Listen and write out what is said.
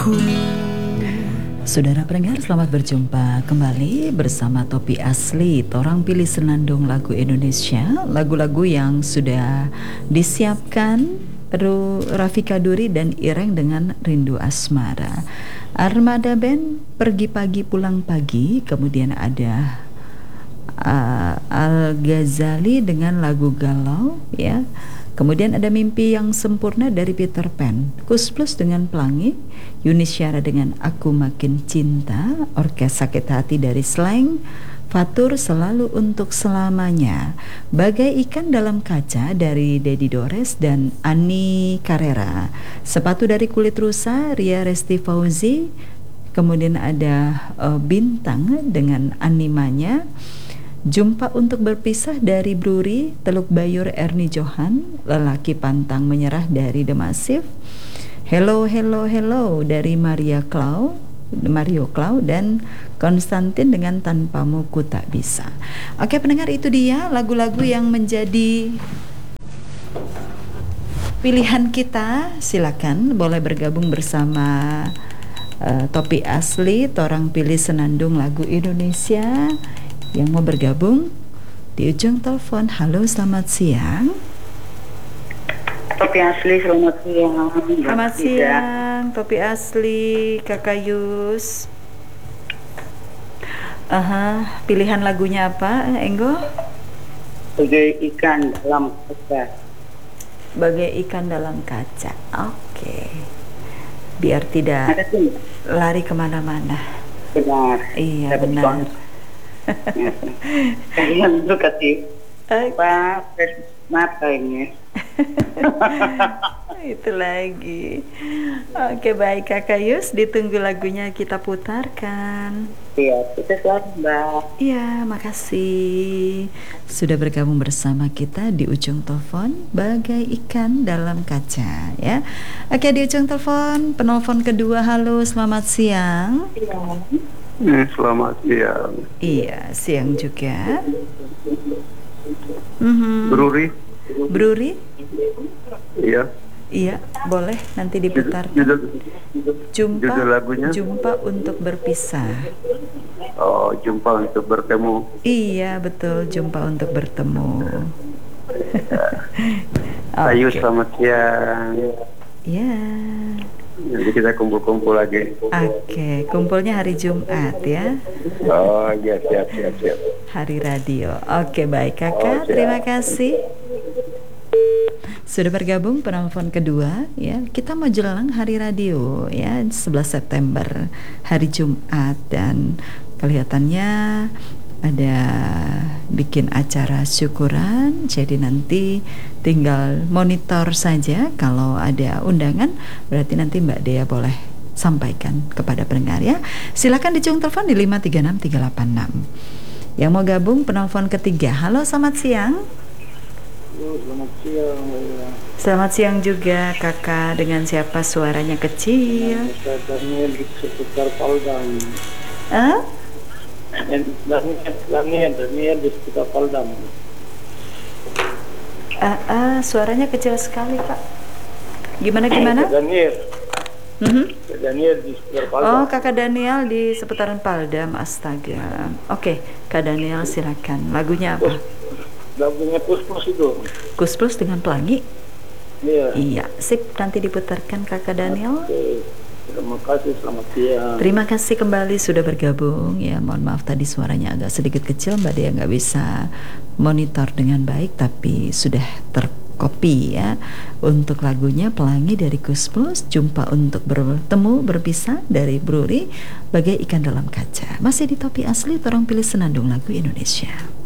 Saudara pendengar, selamat berjumpa kembali bersama Topi Asli. Torang pilih senandung lagu Indonesia, lagu-lagu yang sudah disiapkan Rafika Duri dan Ireng dengan Rindu Asmara. Armada Band Pergi Pagi Pulang Pagi, kemudian ada Al-Ghazali dengan lagu Galau, ya. Kemudian ada Mimpi Yang Sempurna dari Peter Pan, Kus Plus dengan Pelangi, Yuni Syara dengan Aku Makin Cinta, Orkes Sakit Hati dari Slang, Fatur Selalu Untuk Selamanya, Bagai Ikan Dalam Kaca dari Dedi Dores dan Ani Carrera, Sepatu dari Kulit Rusa, Ria Resti Fauzi, kemudian ada Bintang dengan Animanya, Jumpa Untuk Berpisah dari Bruri, Teluk Bayur Erni Johan, Lelaki Pantang Menyerah dari The Massive, Hello Hello Hello dari Mario Clau dan Konstantin dengan Tanpamu Ku Tak Bisa. Oke pendengar, itu dia lagu-lagu yang menjadi pilihan kita. Silakan boleh bergabung bersama Topi Asli, Torang Pilih Senandung Lagu Indonesia. Yang mau bergabung di ujung telepon. Halo, selamat siang. Topi Asli, selamat siang. Selamat siang, Topi Asli, Kakak Yus. Pilihan lagunya apa, Enggo? Bagai ikan dalam kaca. Bagai ikan dalam kaca. Oke. Biar tidak lari kemana-mana. Benar. Iya, benar. Kalian itu kasih mata ini. Itu lagi. Oke, baik Kakak Yus, ditunggu lagunya kita putarkan. Iya, kita selamat Mbak. Iya, makasih sudah bergabung bersama kita di ujung telepon Bagai Ikan Dalam Kaca, ya. Oke, di ujung telepon penelpon kedua. Halo, selamat siang. Selamat siang. Iya, siang juga. Bruri? Iya. Iya, boleh nanti diputarkan. Jumpa Untuk Berpisah. Oh, Jumpa Untuk Bertemu. Iya, betul, Jumpa Untuk Bertemu. Ayu, selamat siang. Iya. Nanti kita kumpul-kumpul lagi. Oke, kumpulnya hari Jumat ya. Oh iya, siap. Hari radio. Oke, baik Kakak, terima kasih sudah bergabung penelpon kedua, ya. Kita mau jelang hari radio, ya, 11 September, hari Jumat, dan kelihatannya ada bikin acara syukuran. Jadi nanti tinggal monitor saja. Kalau ada undangan, berarti nanti Mbak Dea boleh sampaikan kepada pendengar, ya. Silakan dicung telepon di 536-386. Yang mau gabung penelpon ketiga. Halo, selamat siang. Selamat siang. Selamat siang juga Kakak. Dengan siapa suaranya kecil? Daniel di sekitar Paldam. Daniel di sekitar Paldam. Suaranya kecil sekali Pak. Gimana? Daniel. Daniel di sekitar Paldam. Oh, Kakak Daniel di seputaran Paldam. Astaga. Oke, Kak Daniel silakan. Lagunya apa? Lagunya Kus Plus itu. Kus Plus dengan Pelangi. Iya, sip, nanti diputarkan Kakak Daniel. Oke. Terima kasih, selamat siang. Terima kasih kembali sudah bergabung, ya. Mohon maaf tadi suaranya agak sedikit kecil, Mbak Dea nggak bisa monitor dengan baik, tapi sudah terkopi, ya. Untuk lagunya Pelangi dari Kus Plus, Jumpa Untuk Bertemu Berpisah dari Bruri, Bagai Ikan Dalam Kaca. Masih di Topi Asli, Torang Pilih Senandung Lagu Indonesia.